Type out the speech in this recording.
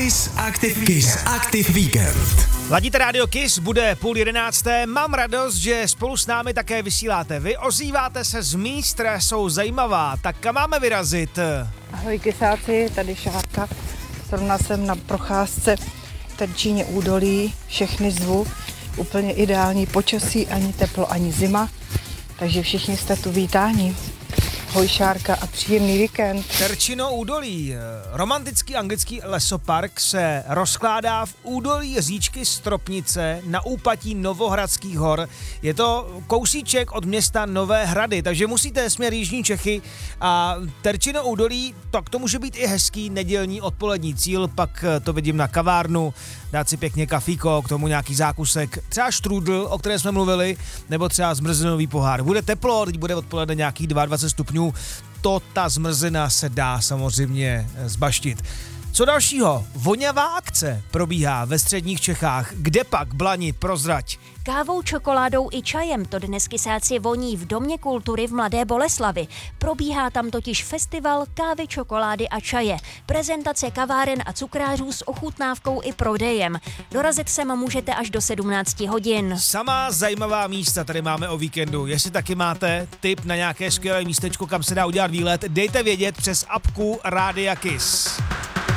Kiss Active Weekend. Ladíte rádio Kiss, bude 10:30. Mám radost, že spolu s námi také vysíláte. Vy ozýváte se z míst, které jsou zajímavá. Tak kam máme vyrazit? Ahoj kysáci, tady Šárka. Zrovna jsem na procházce v Terčíně údolí, všechny zvu. Úplně ideální počasí, ani teplo, ani zima. Takže všichni jste tu vítáni. Ahoj Šárka a příjemný víkend. Terčino údolí. Romantický anglický lesopark se rozkládá v údolí říčky Stropnice na úpatí Novohradských hor. Je to kousíček od města Nové Hrady, takže musíte směr jižní Čechy a Terčino údolí, tak to může být i hezký nedělní odpolední cíl, pak to vidím na kavárnu, dát si pěkně kafíko, k tomu nějaký zákusek, třeba štrůdl, o které jsme mluvili, nebo třeba zmrzlinový pohár. Bude teplo, teď bude odpoledne nějakých 22 stupňů, to ta zmrzlina se dá samozřejmě zbaštit. Co dalšího? Voňavá akce probíhá ve středních Čechách. Kde pak, Blani, prozrať? Kávou, čokoládou i čajem to dnes kysáci voní v Domě kultury v Mladé Boleslavi. Probíhá tam totiž festival kávy, čokolády a čaje. Prezentace kaváren a cukrářů s ochutnávkou i prodejem. Dorazit sem můžete až do 17 hodin. Samá zajímavá místa tady máme o víkendu. Jestli taky máte tip na nějaké skvělé místečko, kam se dá udělat výlet, dejte vědět přes apku Rádia Kiss.